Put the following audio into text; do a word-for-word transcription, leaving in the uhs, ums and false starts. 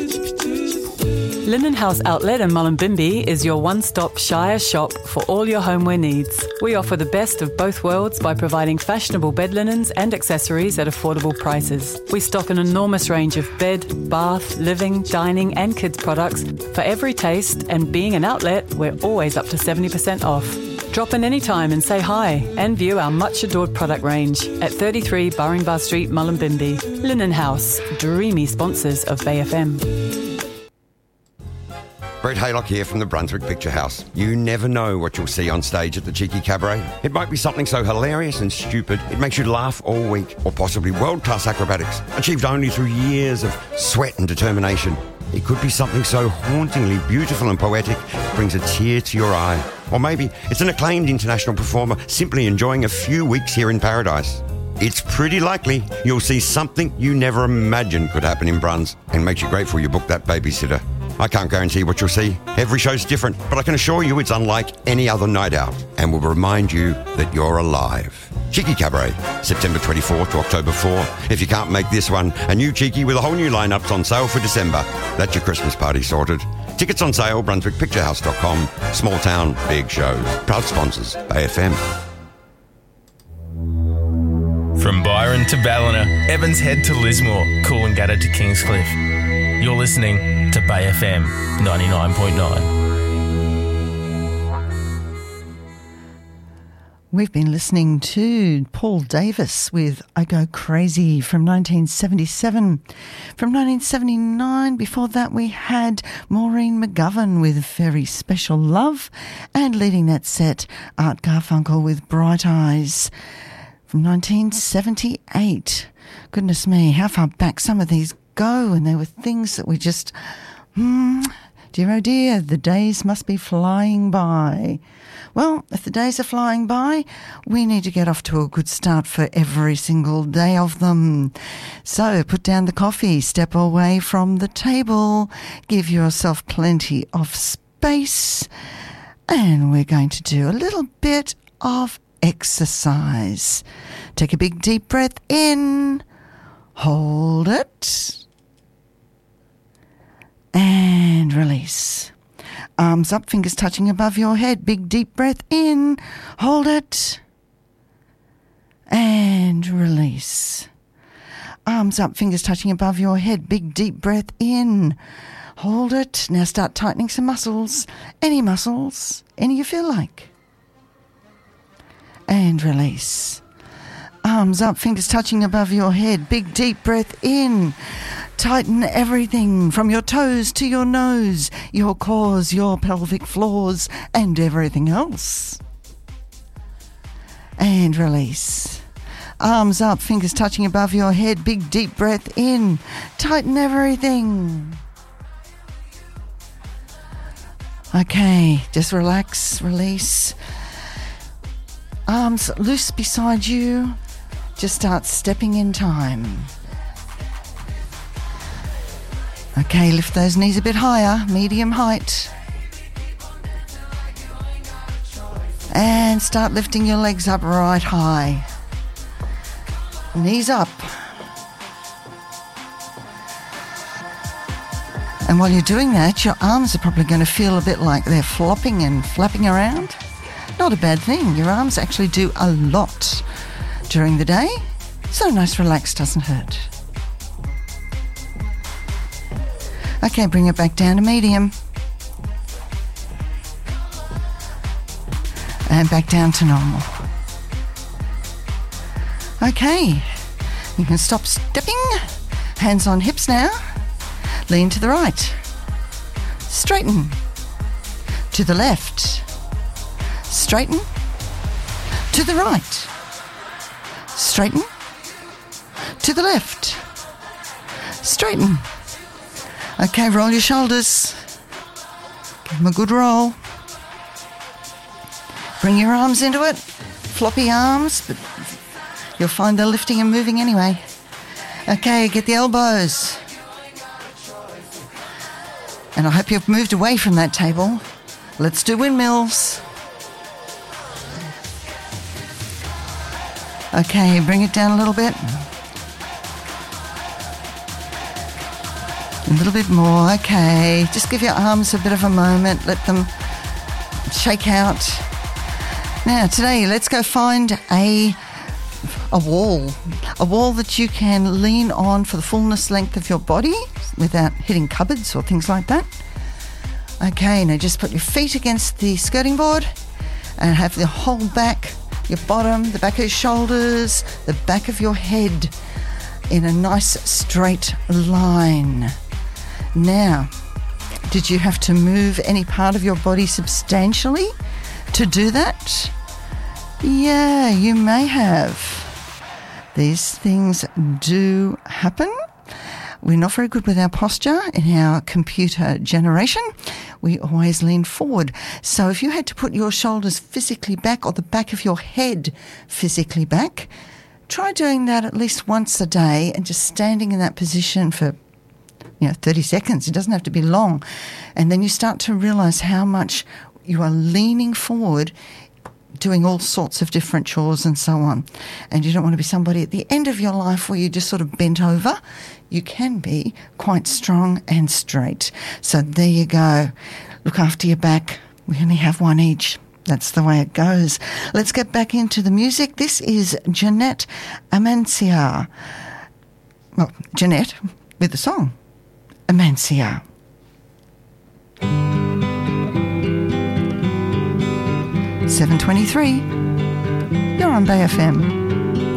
Linen House Outlet in Mullumbimby is your one-stop Shire shop for all your homeware needs. We offer the best of both worlds by providing fashionable bed linens and accessories at affordable prices. We stock an enormous range of bed, bath, living, dining and kids products for every taste, and being an outlet, we're always up to seventy percent off. Drop in anytime and say hi and view our much-adored product range at thirty-three Burringbar Street, Mullumbimby. Linen House, dreamy sponsors of Bay F M. Brett Haylock here from the Brunswick Picture House. You never know what you'll see on stage at the Cheeky Cabaret. It might be something so hilarious and stupid it makes you laugh all week, or possibly world-class acrobatics achieved only through years of sweat and determination. It could be something so hauntingly beautiful and poetic it brings a tear to your eye. Or maybe it's an acclaimed international performer simply enjoying a few weeks here in paradise. It's pretty likely you'll see something you never imagined could happen in Bruns, and makes you grateful you booked that babysitter. I can't guarantee what you'll see. Every show's different, but I can assure you it's unlike any other night out and will remind you that you're alive. Cheeky Cabaret, September twenty-fourth to October fourth. If you can't make this one, a new Cheeky with a whole new lineup's on sale for December. That's your Christmas party sorted. Tickets on sale, brunswick picture house dot com. Small town, big shows. Proud sponsors, Bay F M. From Byron to Ballina, Evans Head to Lismore, Coolangatta to Kingscliff. You're listening to Bay F M ninety-nine point nine. We've been listening to Paul Davis with I Go Crazy from nineteen seventy-seven. From nineteen seventy-nine, before that we had Maureen McGovern with Very Special Love, and leading that set, Art Garfunkel with Bright Eyes. From nineteen seventy-eight. Goodness me, how far back some of these go, and there were things that we just, hmm, dear oh dear, the days must be flying by. Well, if the days are flying by, we need to get off to a good start for every single day of them. So put down the coffee, step away from the table, give yourself plenty of space, and we're going to do a little bit of exercise. Take a big deep breath in, hold it, and release. Arms up, fingers touching above your head. Big deep breath in, hold it, and release. Arms up, fingers touching above your head. Big deep breath in, hold it. Now start tightening some muscles. Any muscles, any you feel like. And release. Arms up, fingers touching above your head. Big deep breath in. Tighten everything from your toes to your nose, your claws, your pelvic floors, and everything else. And release. Arms up, fingers touching above your head. Big deep breath in. Tighten everything. Okay, just relax, release. Arms loose beside you. Just start stepping in time. Okay, lift those knees a bit higher, medium height. And start lifting your legs up right high. Knees up. And while you're doing that, your arms are probably going to feel a bit like they're flopping and flapping around. Not a bad thing. Your arms actually do a lot during the day, so nice relax doesn't hurt. Okay, bring it back down to medium. And back down to normal. Okay, you can stop stepping. Hands on hips now. Lean to the right. Straighten. To the left. Straighten. To the right. Straighten. To the left. Straighten. Okay, roll your shoulders. Give them a good roll. Bring your arms into it. Floppy arms, but you'll find they're lifting and moving anyway. Okay, get the elbows. And I hope you've moved away from that table. Let's do windmills. Okay, bring it down a little bit. A little bit more. Okay. Just give your arms a bit of a moment. Let them shake out. Now, today, let's go find a a wall. A wall that you can lean on for the fullness length of your body without hitting cupboards or things like that. Okay, now just put your feet against the skirting board and have the whole back, your bottom, the back of your shoulders, the back of your head in a nice straight line. Now, did you have to move any part of your body substantially to do that? Yeah, you may have. These things do happen. We're not very good with our posture in our computer generation. We always lean forward. So if you had to put your shoulders physically back or the back of your head physically back, try doing that at least once a day and just standing in that position for, you know, thirty seconds. It doesn't have to be long. And then you start to realize how much you are leaning forward, doing all sorts of different chores and so on. And you don't want to be somebody at the end of your life where you just sort of bent over. You can be quite strong and straight. So there you go. Look after your back. We only have one each. That's the way it goes. Let's get back into the music. This is Jeanette Amancia. Well, Jeanette with the song Amancia. seven twenty-three. You're on Bay F M.